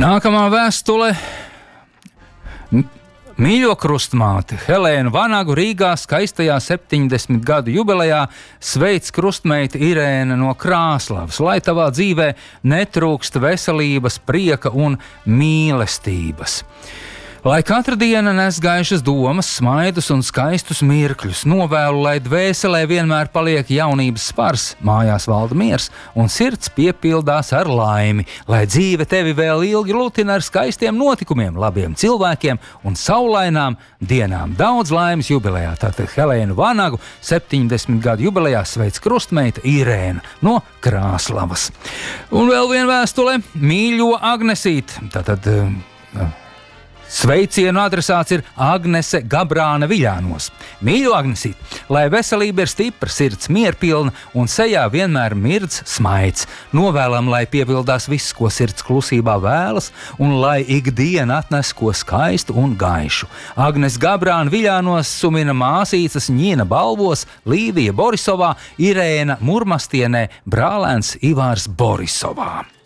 Nākamā vēstule. Mīļo krustmāti, Helēnu Vanagu Rīgā skaistajā 70 gadu jubilejā sveic krustmeita Irēna no Krāslavas, lai tavā dzīvē netrūkst veselības, prieka un mīlestības. Lai katra diena nes gaišas domas, smaidus un skaistus mirkļus, novēlu, lai dvēselē vienmēr paliek jaunības spars, mājās valda miers un sirds piepildās ar laimi, lai dzīve tevi vēl ilgi lutina ar skaistiem notikumiem, labiem cilvēkiem un saulainām dienām. Daudz laimes jubilejā, tātad Helēnu Vanagu 70 gadu jubilejā sveic krustmeita Irēna no Krāslavas. Un vēl viena vēstule, mīļo Agnesīt, tātad sveicienu adresāts ir Agnese Gabrāna Viļānos. Mīļo Agnesīt, lai veselība ir stipra, sirds mierpilna un sejā vienmēr mirdz smaids. Novēlam, lai piepildās viss, ko sirds klusībā vēlas, un lai ikdiena atnes ko skaistu un gaišu. Agnes Gabrāna Viļānos sumina māsīcas Ņina Balvos, Līvija Borisovā, Irēna Murmastienē, brālēns Ivārs Borisovā.